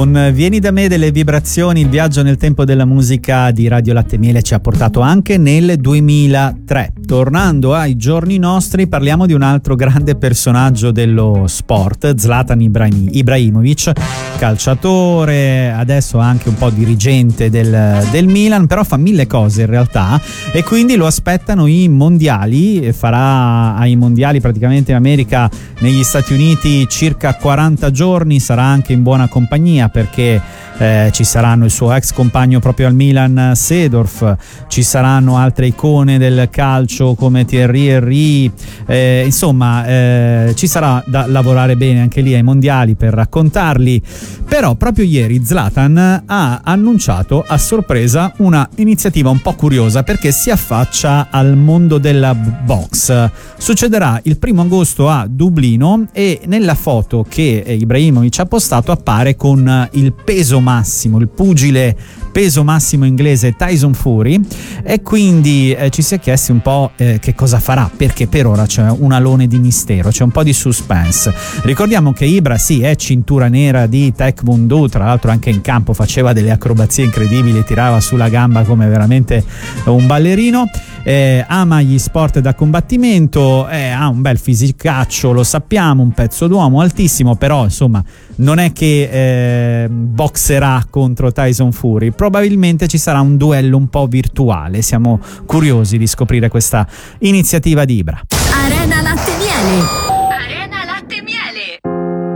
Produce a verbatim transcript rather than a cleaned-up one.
Con Vieni da me delle vibrazioni, il viaggio nel tempo della musica di Radio Latte e Miele ci ha portato anche nel duemilatré. Tornando ai giorni nostri, parliamo di un altro grande personaggio dello sport, Zlatan Ibrahim- Ibrahimovic, calciatore, adesso anche un po' dirigente del, del Milan, però fa mille cose in realtà, e quindi lo aspettano i mondiali. Farà ai mondiali praticamente in America, negli Stati Uniti, circa quaranta giorni, sarà anche in buona compagnia perché eh, ci saranno il suo ex compagno proprio al Milan, Seedorf, ci saranno altre icone del calcio come Thierry Henry, eh, insomma eh, ci sarà da lavorare bene anche lì ai mondiali per raccontarli. Però proprio ieri Zlatan ha annunciato a sorpresa una iniziativa un po' curiosa, perché si affaccia al mondo della box. Succederà il primo agosto a Dublino, e nella foto che Ibrahimovic ha postato appare con il peso massimo, il pugile peso massimo inglese Tyson Fury, e quindi eh, ci si è chiesti un po' eh, che cosa farà, perché per ora c'è un alone di mistero, c'è un po' di suspense. Ricordiamo che Ibra sì è cintura nera di Taekwondo, tra l'altro anche in campo faceva delle acrobazie incredibili, tirava sulla gamba come veramente un ballerino, eh, ama gli sport da combattimento, eh, ha un bel fisicaccio, lo sappiamo, un pezzo d'uomo altissimo, però insomma non è che eh, boxerà contro Tyson Fury. Probabilmente ci sarà un duello un po' virtuale. Siamo curiosi di scoprire questa iniziativa di Ibra. Arena Latte e Miele.